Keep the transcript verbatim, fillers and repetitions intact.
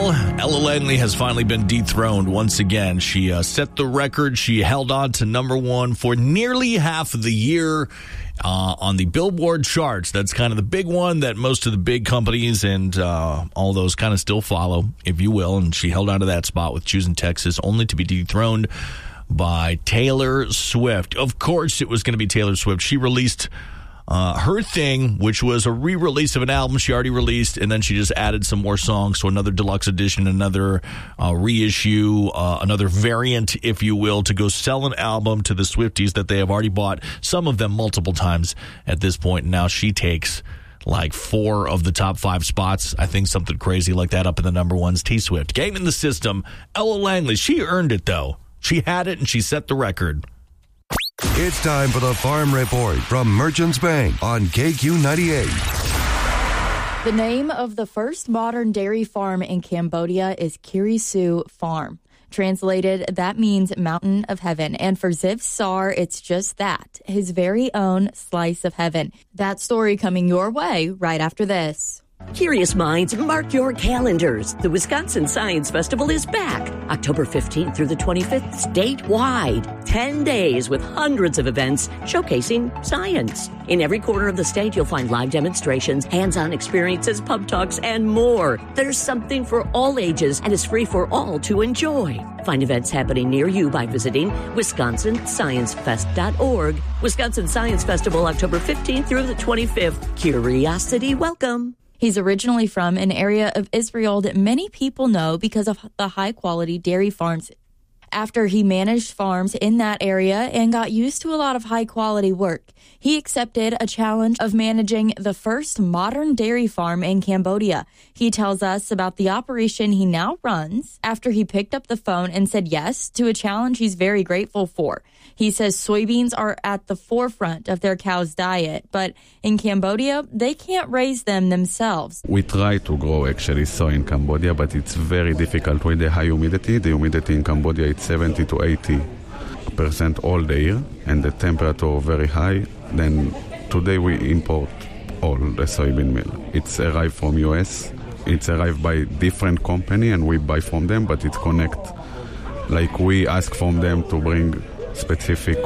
Well, Ella Langley has finally been dethroned once again. She uh, set the record. She held on to number one for nearly half of the year uh, on the Billboard charts. That's kind of the big one that most of the big companies and uh, all those kind of still follow, if you will. And she held on to that spot with Choosing Texas, only to be dethroned by Taylor Swift. Of course, it was going to be Taylor Swift. She released Uh, her thing, which was a re-release of an album she already released, and then she just added some more songs, so another deluxe edition, another uh, reissue, uh, another variant, if you will, to go sell an album to the Swifties that they have already bought, some of them multiple times at this point. Now she takes like four of the top five spots. I think something crazy like that up in the number ones. T-Swift. Game in the system. Ella Langley, she earned it, though. She had it, and she set the record. It's time for the Farm Report from Merchants Bank on K Q ninety-eight. The name of the first modern dairy farm in Cambodia is Kirisu Farm. Translated, that means Mountain of Heaven. And for Ziv Sar, it's just that, his very own slice of heaven. That story coming your way right after this. Curious minds, mark your calendars. The Wisconsin Science Festival is back. October fifteenth through the twenty-fifth, statewide. Ten days with hundreds of events showcasing science. In every corner of the state, you'll find live demonstrations, hands-on experiences, pub talks, and more. There's something for all ages and is free for all to enjoy. Find events happening near you by visiting wisconsin science fest dot org. Wisconsin Science Festival, October fifteenth through the twenty-fifth. Curiosity welcome. He's originally from an area of Israel that many people know because of the high-quality dairy farms. After he managed farms in that area and got used to a lot of high-quality work, he accepted a challenge of managing the first modern dairy farm in Cambodia. He tells us about the operation he now runs after he picked up the phone and said yes to a challenge he's very grateful for. He says soybeans are at the forefront of their cows' diet, but in Cambodia, they can't raise them themselves. We try to grow actually soy in Cambodia, but it's very difficult with the high humidity. The humidity in Cambodia is seventy to eighty percent all the year, and the temperature very high. Then today we import all the soybean meal. It's arrived from U S. It's arrived by different company, and we buy from them, but it's connect. Like we ask from them to bring specific